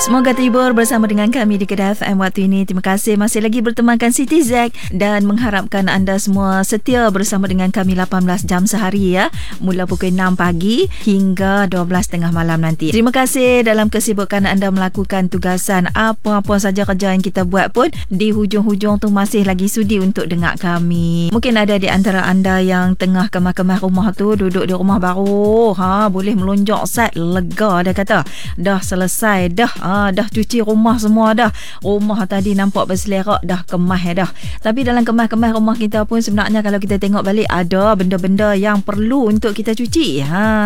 Semoga terhibur bersama dengan kami di Kedah FM waktu ini. Terima kasih masih lagi bertemankan Siti Zack dan mengharapkan anda semua setia bersama dengan kami 18 jam sehari ya. Mula pukul 6 pagi hingga 12 tengah malam nanti. Terima kasih dalam kesibukan anda melakukan tugasan apa-apa saja kerja yang kita buat pun di hujung-hujung tu masih lagi sudi untuk dengar kami. Mungkin ada di antara anda yang tengah kemah-kemah rumah tu, duduk di rumah baru, boleh melonjak sat, lega dia kata. Dah selesai dah cuci rumah semua dah. Rumah tadi nampak berselerak dah, kemah dah. Tapi dalam kemah-kemah rumah kita pun sebenarnya kalau kita tengok balik ada benda-benda yang perlu untuk kita cuci.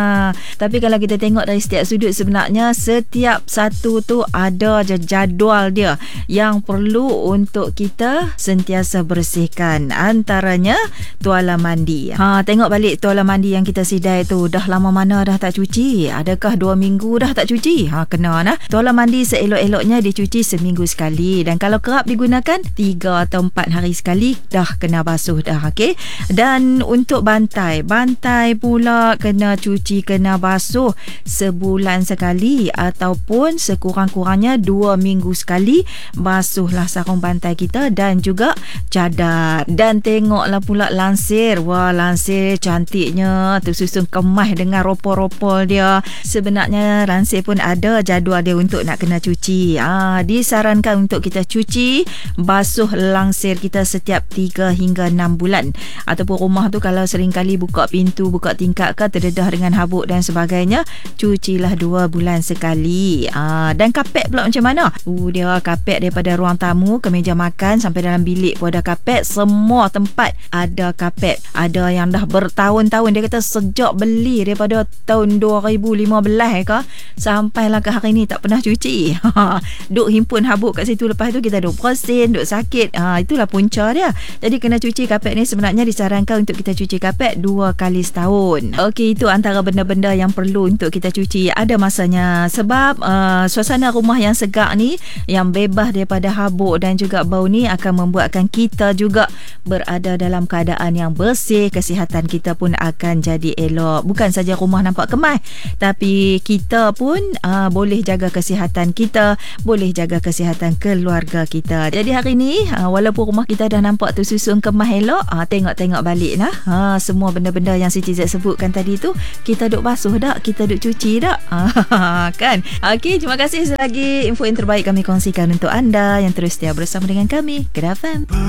Tapi kalau kita tengok dari setiap sudut sebenarnya setiap satu tu ada je jadual dia yang perlu untuk kita sentiasa bersihkan. Antaranya tuala mandi. Tengok balik tuala mandi yang kita sidai tu dah lama mana dah tak cuci. Adakah 2 minggu dah tak cuci? Kena nah. Tuala mandi seelok-eloknya dicuci seminggu sekali, dan kalau kerap digunakan 3 atau 4 hari sekali dah kena basuh dah. Okey. Dan untuk bantai pula kena cuci, kena basuh sebulan sekali ataupun sekurang-kurangnya 2 minggu sekali. Basuhlah sarung bantai kita dan juga cadar. Dan tengoklah pula lansir. Wah, lansir cantiknya tersusun kemah dengan ropol-ropol dia. Sebenarnya lansir pun ada jadual dia untuk nak kena cuci. Disarankan untuk kita cuci basuh langsir kita setiap 3 hingga 6 bulan. Ataupun rumah tu kalau sering kali buka pintu, buka tingkap ke terdedah dengan habuk dan sebagainya, cucilah 2 bulan sekali. Dan kapet pula macam mana? Dia kapet daripada ruang tamu ke meja makan sampai dalam bilik pun ada kapet. Semua tempat ada kapet. Ada yang dah bertahun-tahun, dia kata sejak beli daripada tahun 2015 ke sampailah ke hari ni tak pernah cuci. Duk himpun habuk kat situ, lepas tu kita duk bersin, duk sakit. Itulah punca dia. Jadi kena cuci kapet ni. Sebenarnya disarankan untuk kita cuci kapet 2 kali setahun. Okey, itu antara benda-benda yang perlu untuk kita cuci. Ada masanya sebab suasana rumah yang segar ni, yang bebas daripada habuk dan juga bau ni akan membuatkan kita juga berada dalam keadaan yang bersih. Kesihatan kita pun akan jadi elok. Bukan saja rumah nampak kemas, tapi kita pun boleh jaga kesihatan kita, boleh jaga kesihatan keluarga kita. Jadi hari ni walaupun rumah kita dah nampak tersusun kemas elok, tengok-tengok balik lah. Semua benda-benda yang Siti Z sebutkan tadi tu kita duk basuh dak, kita duk cuci dak. Kan? Okey, terima kasih selagi info yang terbaik kami kongsikan untuk anda yang terus setia bersama dengan kami Kedah FM.